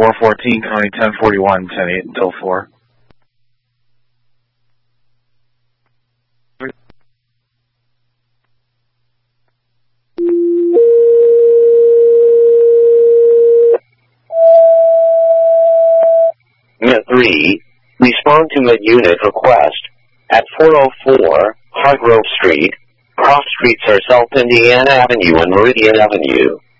414, County 1041, 10-8 until 4. Unit 3, respond to mid-unit request. At 404 Hargrove Street, cross streets are South Indiana Avenue and Meridian Avenue.